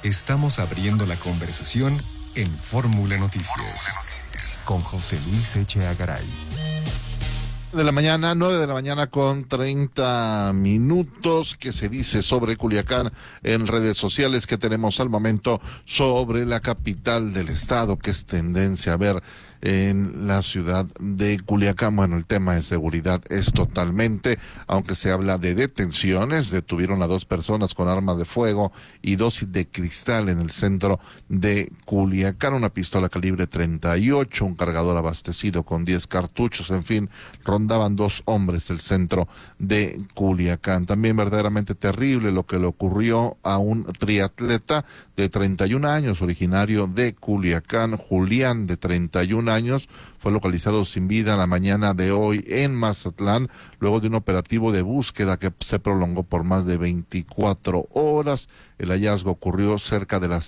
Estamos abriendo la conversación en Fórmula Noticias con José Luis Echeagaray. De la mañana, 9 de la mañana con 30 minutos. ¿Qué se dice sobre Culiacán en redes sociales? ¿Qué tenemos al momento sobre la capital del estado? ¿Qué es tendencia a ver en la ciudad de Culiacán? Bueno, el tema de seguridad es totalmente, aunque se habla de detenciones, detuvieron a 2 personas con armas de fuego y dosis de cristal en el centro de Culiacán, una pistola calibre 38, un cargador abastecido con 10 cartuchos, en fin, rondaban 2 hombres el centro de Culiacán. También verdaderamente terrible lo que le ocurrió a un triatleta de 31 años, originario de Culiacán, Julián, de 31 años, fue localizado sin vida la mañana de hoy en Mazatlán, luego de un operativo de búsqueda que se prolongó por más de 24 horas. El hallazgo ocurrió cerca de las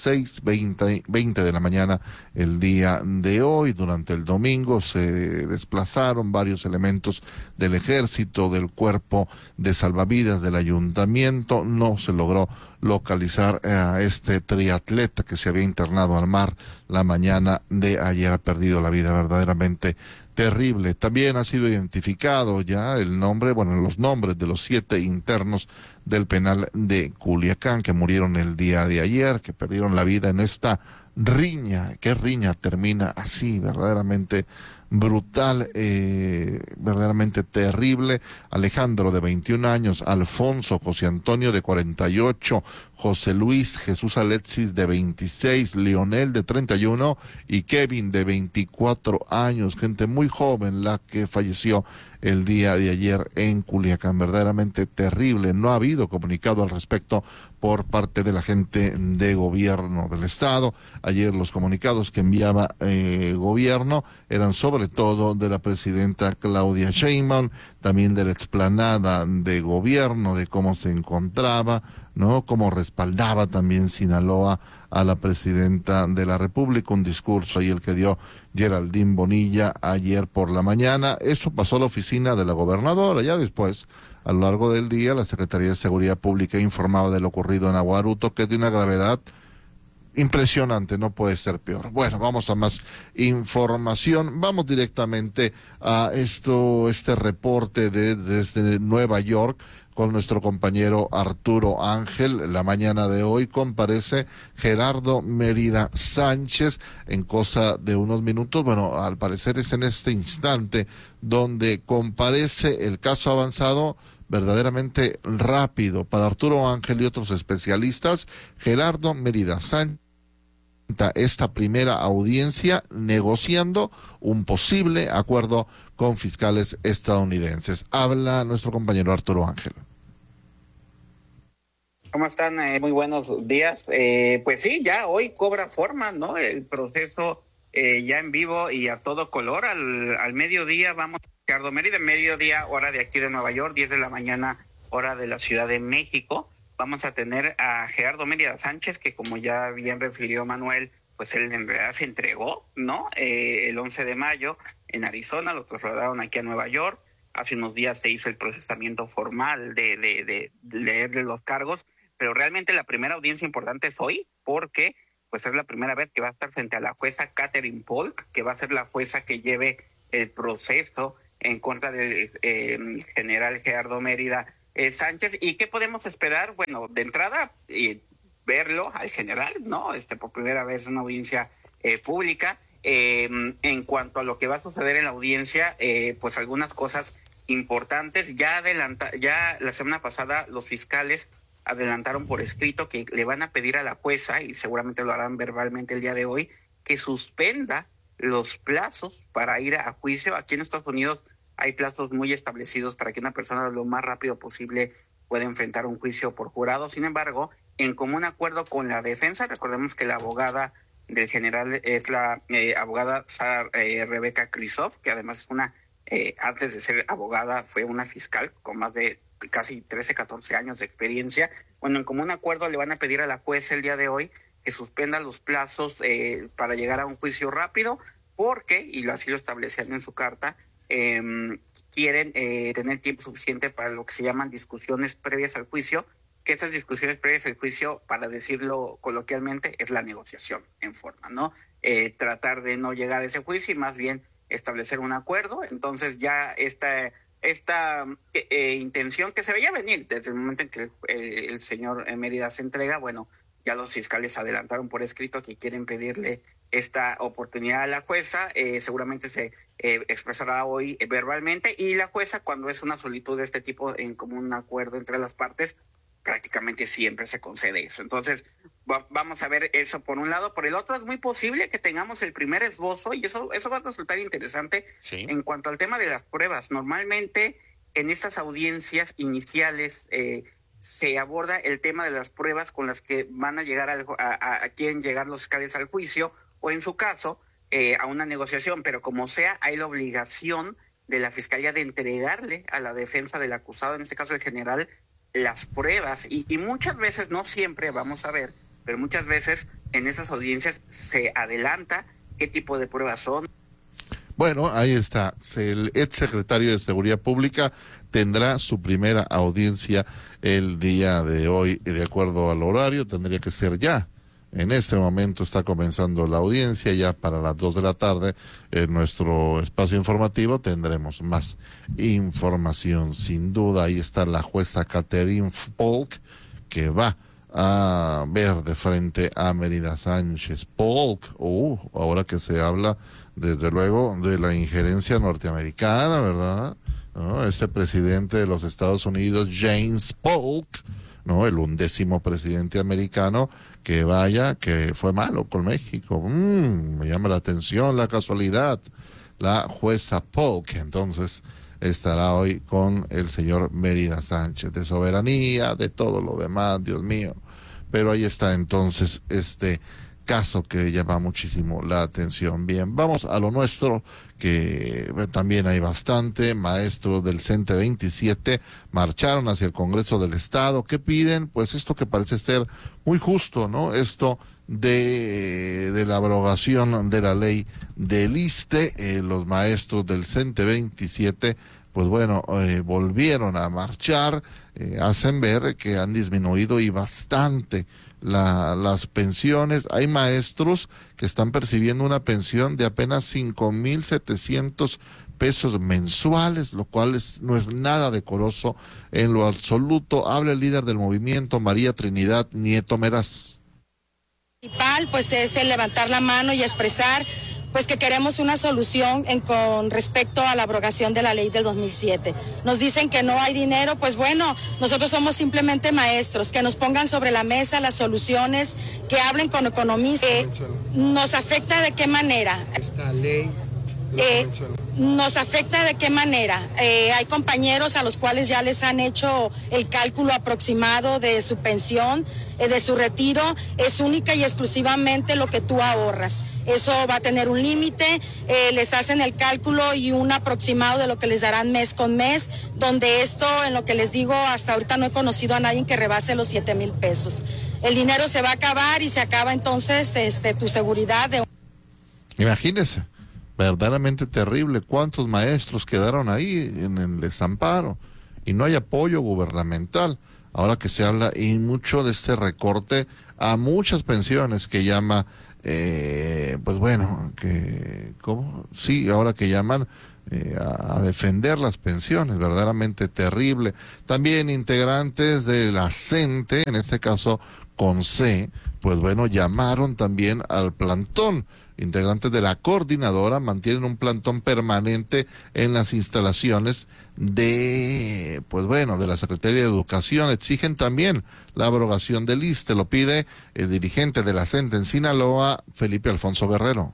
6:20 de la mañana el día de hoy. Durante el domingo se desplazaron varios elementos del ejército, del cuerpo de salvavidas del ayuntamiento. No se logró localizar a este triatleta que se había internado al mar la mañana de ayer. Ha perdido la vida, verdaderamente terrible. También ha sido identificado ya el nombre, los nombres de los 7 internos del penal de Culiacán que murieron el día de ayer, que perdieron la vida en esta riña. ¿Qué riña termina así? Verdaderamente brutal, verdaderamente terrible. Alejandro, de 21 años, Alfonso, José Antonio, de 48, José Luis, Jesús Alexis, de 26, Leonel, de 31 y Kevin, de 24 años. Gente muy joven la que falleció el día de ayer en Culiacán. Verdaderamente terrible. No ha habido comunicado al respecto por parte de la gente de gobierno del estado. Ayer los comunicados que enviaba gobierno eran sobre todo de la presidenta Claudia Sheinbaum, también de la explanada de gobierno, de cómo se encontraba, ¿no? Cómo respaldaba también Sinaloa a la presidenta de la República, un discurso ahí el que dio Geraldine Bonilla ayer por la mañana. Eso pasó a la oficina de la gobernadora. Ya después, a lo largo del día, la Secretaría de Seguridad Pública informaba de lo ocurrido en Aguaruto, que es de una gravedad impresionante, no puede ser peor. Bueno, vamos a más información. Vamos directamente a este reporte desde Nueva York con nuestro compañero Arturo Ángel. La mañana de hoy comparece Gerardo Mérida Sánchez en cosa de unos minutos. Bueno, al parecer es en este instante donde comparece. El caso avanzado verdaderamente rápido. Para Arturo Ángel y otros especialistas, Gerardo Mérida Sánchez esta primera audiencia negociando un posible acuerdo con fiscales estadounidenses. Habla nuestro compañero Arturo Ángel. ¿Cómo están? Muy buenos días. Pues sí, ya hoy cobra forma, ¿no? El proceso ya en vivo y a todo color. Al mediodía vamos a Gerardo Mérida, mediodía hora de aquí de Nueva York, 10 de la mañana hora de la Ciudad de México. Vamos a tener a Gerardo Mérida Sánchez, que como ya bien refirió Manuel, pues él en realidad se entregó, ¿no? El 11 de mayo en Arizona, lo trasladaron aquí a Nueva York. Hace unos días se hizo el procesamiento formal de leerle los cargos, pero realmente la primera audiencia importante es hoy, porque pues es la primera vez que va a estar frente a la jueza Catherine Polk, que va a ser la jueza que lleve el proceso en contra del general Gerardo Mérida Sánchez. ¿Y qué podemos esperar? Bueno, de entrada, verlo al general, ¿no? Por primera vez en una audiencia pública. En cuanto a lo que va a suceder en la audiencia, pues algunas cosas importantes. Ya la semana pasada los fiscales adelantaron por escrito que le van a pedir a la jueza, y seguramente lo harán verbalmente el día de hoy, que suspenda los plazos para ir a juicio. Aquí en Estados Unidos hay plazos muy establecidos para que una persona lo más rápido posible pueda enfrentar un juicio por jurado. Sin embargo, en común acuerdo con la defensa, recordemos que la abogada del general es la abogada Sara Rebeca Krisov, que además es antes de ser abogada fue una fiscal con más de casi 13, 14 años de experiencia. Bueno, en común acuerdo le van a pedir a la jueza el día de hoy que suspenda los plazos para llegar a un juicio rápido, porque, y así lo establecían en su carta, quieren tener tiempo suficiente para lo que se llaman discusiones previas al juicio, que estas discusiones previas al juicio, para decirlo coloquialmente, es la negociación en forma, ¿no? Tratar de no llegar a ese juicio y más bien establecer un acuerdo. Entonces ya esta intención que se veía venir desde el momento en que el señor Mérida se entrega, bueno, ya los fiscales adelantaron por escrito que quieren pedirle esta oportunidad a la jueza. Seguramente se expresará hoy verbalmente, y la jueza, cuando es una solicitud de este tipo en común acuerdo entre las partes, prácticamente siempre se concede eso. Entonces vamos a ver eso por un lado. Por el otro, es muy posible que tengamos el primer esbozo, y eso va a resultar interesante. Sí. En cuanto al tema de las pruebas. Normalmente en estas audiencias iniciales se aborda el tema de las pruebas con las que van a llegar a quieren llegar los fiscales al juicio, o en su caso a una negociación, pero como sea, hay la obligación de la fiscalía de entregarle a la defensa del acusado, en este caso el general, las pruebas, y muchas veces, no siempre, vamos a ver, pero muchas veces en esas audiencias se adelanta qué tipo de pruebas son. Bueno, ahí está. El exsecretario de Seguridad Pública tendrá su primera audiencia el día de hoy, y de acuerdo al horario tendría que ser ya. En este momento está comenzando la audiencia, ya para las 2 de la tarde en nuestro espacio informativo tendremos más información. Sin duda, ahí está la jueza Catherine Polk, que va a ver de frente a Mérida Sánchez. Polk, ahora que se habla desde luego de la injerencia norteamericana, ¿verdad? ¿No? Este presidente de los Estados Unidos, James Polk, ¿no? El 11º presidente americano, que fue malo con México. Me llama la atención la casualidad. La jueza Polk, entonces, estará hoy con el señor Mérida Sánchez, de soberanía, de todo lo demás, Dios mío. Pero ahí está entonces este caso que llama muchísimo la atención. Bien, vamos a lo nuestro, que también hay bastante. Maestros del CENTE 27 marcharon hacia el Congreso del Estado. ¿Qué piden? Pues esto que parece ser muy justo, ¿no? Esto de la abrogación de la ley del ISSSTE. Los maestros del CENTE 27, pues bueno, volvieron a marchar. Hacen ver que han disminuido y bastante las pensiones. Hay maestros que están percibiendo una pensión de apenas 5,700 pesos mensuales, lo cual no es nada decoroso en lo absoluto. Habla el líder del movimiento, María Trinidad Nieto Meraz. Pues es el levantar la mano y expresar pues que queremos una solución con respecto a la abrogación de la ley del 2007. Nos dicen que no hay dinero, pues bueno, nosotros somos simplemente maestros, que nos pongan sobre la mesa las soluciones, que hablen con economistas. ¿Nos afecta de qué manera? Esta ley nos afecta de qué manera. Hay compañeros a los cuales ya les han hecho el cálculo aproximado de su pensión, de su retiro. Es única y exclusivamente lo que tú ahorras. Eso va a tener un límite, les hacen el cálculo y un aproximado de lo que les darán mes con mes, donde esto, en lo que les digo, hasta ahorita no he conocido a nadie que rebase los 7,000 pesos. El dinero se va a acabar y se acaba entonces tu seguridad. Imagínese. Verdaderamente terrible. ¿Cuántos maestros quedaron ahí en el desamparo? Y no hay apoyo gubernamental. Ahora que se habla y mucho de este recorte a muchas pensiones que llama, pues bueno, ahora que llaman a defender las pensiones, verdaderamente terrible. También integrantes de la CENTE, en este caso con C, pues bueno, llamaron también al plantón. Integrantes de la coordinadora mantienen un plantón permanente en las instalaciones de la Secretaría de Educación. Exigen también la abrogación del ISSSTE. Lo pide el dirigente de la CENTE en Sinaloa, Felipe Alfonso Guerrero.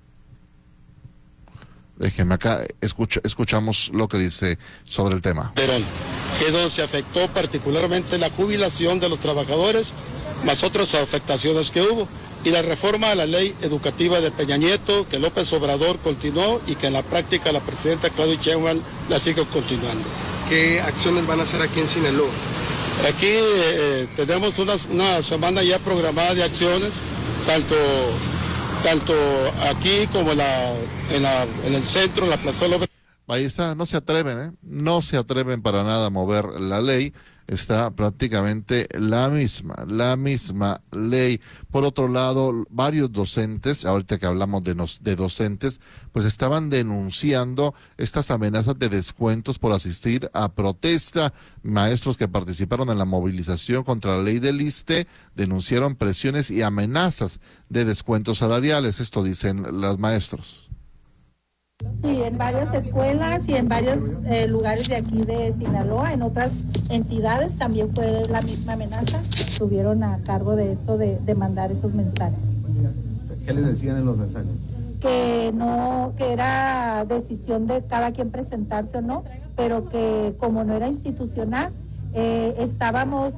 Déjenme acá, escuchamos lo que dice sobre el tema. Perón, que donde se afectó particularmente la jubilación de los trabajadores, más otras afectaciones que hubo. Y la reforma a la ley educativa de Peña Nieto, que López Obrador continuó y que en la práctica la presidenta Claudia Sheinbaum la sigue continuando. ¿Qué acciones van a hacer aquí en Sinaloa? Aquí tenemos una semana ya programada de acciones, tanto aquí como en el centro, en la Plaza López. Ahí está, no se atreven para nada a mover la ley. está prácticamente la misma ley. Por otro lado, varios docentes, ahorita que hablamos de docentes, pues estaban denunciando estas amenazas de descuentos por asistir a protesta. Maestros que participaron en la movilización contra la ley del ISSSTE denunciaron presiones y amenazas de descuentos salariales. Esto dicen los maestros. Sí, en varias escuelas y en varios lugares de aquí de Sinaloa, en otras entidades también fue la misma amenaza. Estuvieron a cargo de eso, de mandar esos mensajes. ¿Qué les decían en los mensajes? Que era decisión de cada quien presentarse o no, pero que como no era institucional, estábamos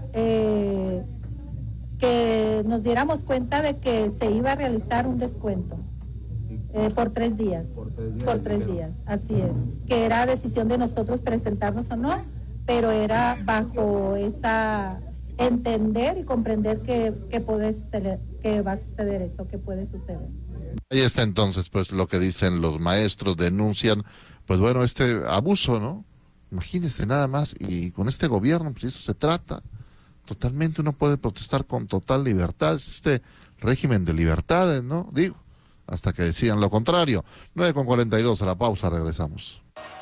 que nos diéramos cuenta de que se iba a realizar un descuento. Por 3 días. Por 3 días, así es. Que era decisión de nosotros presentarnos o no, pero era bajo esa entender y comprender que puede suceder, que va a suceder eso, que puede suceder. Ahí está entonces, pues, lo que dicen los maestros, denuncian, pues bueno, este abuso, ¿no? Imagínense nada más, y con este gobierno, pues eso se trata. Totalmente uno puede protestar con total libertad, es este régimen de libertades, ¿no? Digo, hasta que decidan lo contrario. 9:42, a la pausa, regresamos.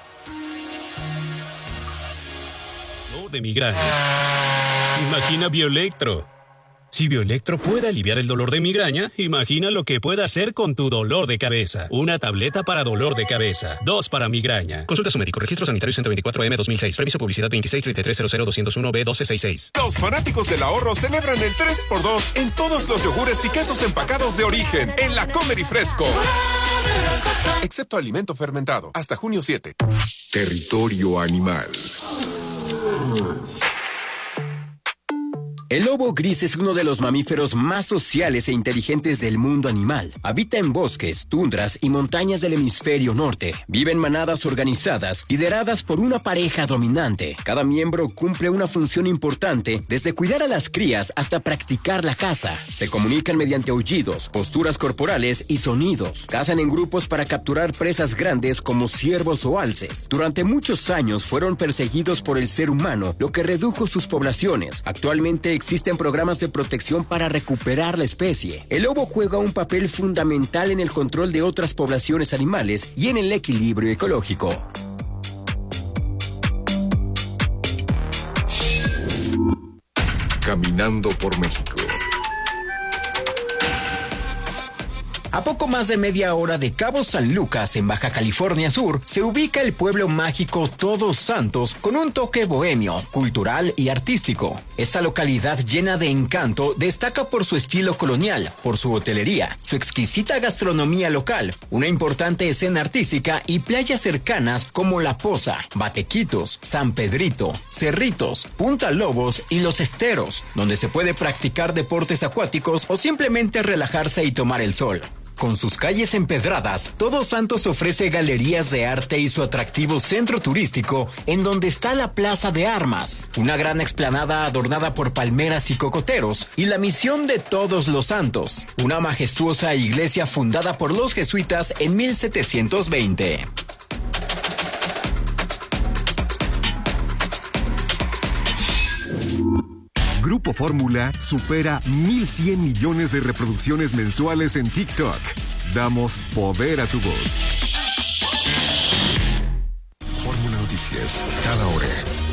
De migraña. Imagina Bioelectro. Si Bioelectro puede aliviar el dolor de migraña, imagina lo que puede hacer con tu dolor de cabeza. Una tableta para dolor de cabeza, 2 para migraña. Consulta a su médico. Registro sanitario 124M 2006. Permiso publicidad 2633000201B1266. Los fanáticos del ahorro celebran el 3x2 en todos los yogures y quesos empacados de origen en la Comer y Fresco. Excepto alimento fermentado. Hasta junio 7. Territorio animal. El lobo gris es uno de los mamíferos más sociales e inteligentes del mundo animal. Habita en bosques, tundras y montañas del hemisferio norte. Vive en manadas organizadas, lideradas por una pareja dominante. Cada miembro cumple una función importante, desde cuidar a las crías hasta practicar la caza. Se comunican mediante aullidos, posturas corporales y sonidos. Cazan en grupos para capturar presas grandes como ciervos o alces. Durante muchos años fueron perseguidos por el ser humano, lo que redujo sus poblaciones. Actualmente existen programas de protección para recuperar la especie. El lobo juega un papel fundamental en el control de otras poblaciones animales y en el equilibrio ecológico. Caminando por México. A poco más de media hora de Cabo San Lucas, en Baja California Sur, se ubica el pueblo mágico Todos Santos con un toque bohemio, cultural y artístico. Esta localidad llena de encanto destaca por su estilo colonial, por su hotelería, su exquisita gastronomía local, una importante escena artística y playas cercanas como La Poza, Batequitos, San Pedrito, Cerritos, Punta Lobos y Los Esteros, donde se puede practicar deportes acuáticos o simplemente relajarse y tomar el sol. Con sus calles empedradas, Todos Santos ofrece galerías de arte y su atractivo centro turístico, en donde está la Plaza de Armas, una gran explanada adornada por palmeras y cocoteros, y la Misión de Todos los Santos, una majestuosa iglesia fundada por los jesuitas en 1720. Grupo Fórmula supera 1,100 millones de reproducciones mensuales en TikTok. Damos poder a tu voz. Fórmula Noticias, cada hora.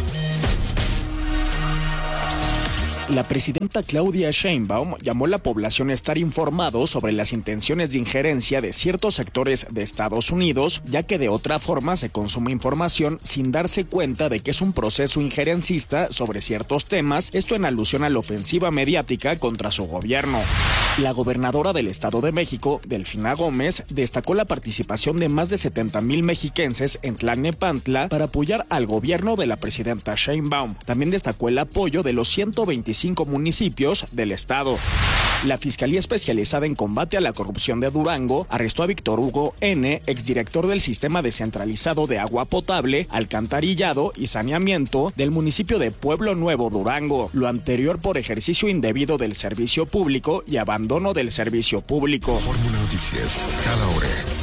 La presidenta Claudia Sheinbaum llamó a la población a estar informados sobre las intenciones de injerencia de ciertos sectores de Estados Unidos, ya que de otra forma se consume información sin darse cuenta de que es un proceso injerencista sobre ciertos temas, esto en alusión a la ofensiva mediática contra su gobierno. La gobernadora del Estado de México, Delfina Gómez, destacó la participación de más de 70,000 mexiquenses en Tlalnepantla para apoyar al gobierno de la presidenta Sheinbaum. También destacó el apoyo de los 125 municipios del estado. La Fiscalía Especializada en Combate a la Corrupción de Durango arrestó a Víctor Hugo N., exdirector del Sistema Descentralizado de Agua Potable, Alcantarillado y Saneamiento del municipio de Pueblo Nuevo, Durango. Lo anterior por ejercicio indebido del servicio público y abandono del servicio público. Fórmula Noticias, cada hora.